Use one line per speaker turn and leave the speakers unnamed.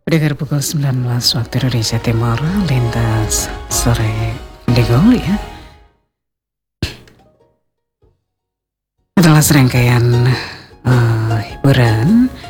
Pendengar pukul 19 waktu Indonesia Timur, lintas sore Digol ya, adalah serangkaian hiburan